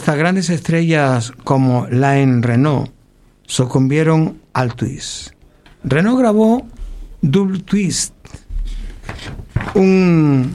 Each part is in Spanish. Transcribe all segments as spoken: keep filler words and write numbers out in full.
hasta grandes estrellas como Alain Renaud sucumbieron al twist. Renaud grabó Double Twist, un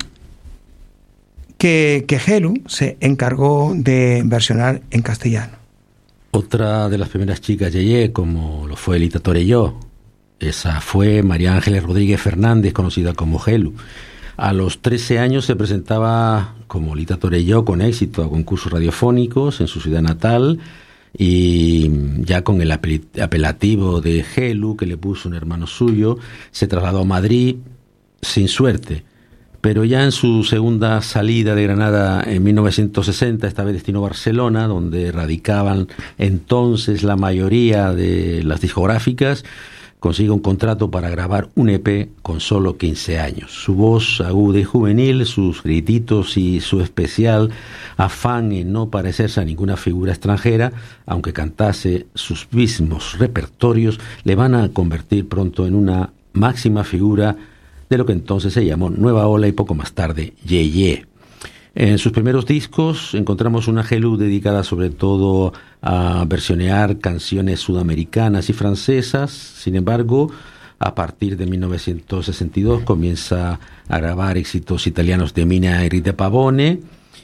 que, que Helu se encargó de versionar en castellano. Otra de las primeras chicas Yeye, como lo fue Lita Torelló, esa fue María Ángeles Rodríguez Fernández, conocida como Helu. A los trece años se presentaba como Lita Torelló con éxito a concursos radiofónicos en su ciudad natal, y ya con el apelativo de Helu que le puso un hermano suyo, se trasladó a Madrid sin suerte. Pero ya en su segunda salida de Granada en mil novecientos sesenta, esta vez destinó a Barcelona, donde radicaban entonces la mayoría de las discográficas, consigue un contrato para grabar un E P con solo quince años. Su voz aguda y juvenil, sus grititos y su especial afán en no parecerse a ninguna figura extranjera, aunque cantase sus mismos repertorios, le van a convertir pronto en una máxima figura de lo que entonces se llamó Nueva Ola y poco más tarde Yeye. En sus primeros discos encontramos una Helu dedicada sobre todo a versionear canciones sudamericanas y francesas. Sin embargo, a partir de mil novecientos sesenta y dos comienza a grabar éxitos italianos de Mina y Rita Pavone,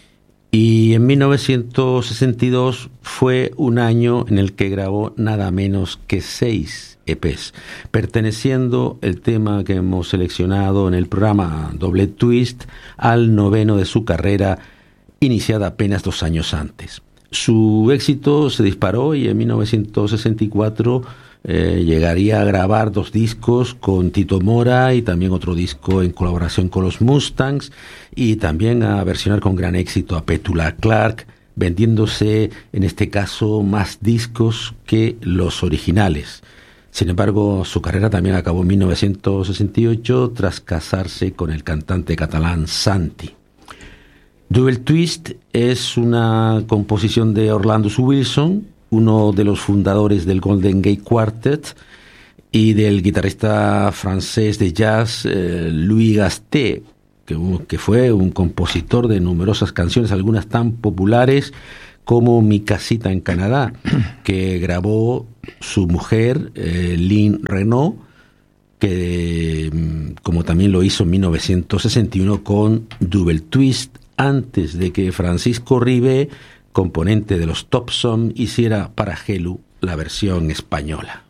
y en mil novecientos sesenta y dos fue un año en el que grabó nada menos que seis E Pes, perteneciendo el tema que hemos seleccionado en el programa Double Twist al noveno de su carrera, iniciada apenas dos años antes. Su éxito se disparó y en mil novecientos sesenta y cuatro eh, llegaría a grabar dos discos con Tito Mora y también otro disco en colaboración con los Mustangs, y también a versionar con gran éxito a Petula Clark, vendiéndose en este caso más discos que los originales. Sin embargo, su carrera también acabó en mil novecientos sesenta y ocho tras casarse con el cantante catalán Santi. Double Twist es una composición de Orlando Wilson, uno de los fundadores del Golden Gate Quartet, y del guitarrista francés de jazz eh, Louis Gasté, que, que fue un compositor de numerosas canciones, algunas tan populares como Mi casita en Canadá, que grabó su mujer, eh, Lynn Renaud, que como también lo hizo en mil novecientos sesenta y uno con Double Twist, antes de que Francisco Ribé, componente de los Topsom, hiciera para Helu la versión española.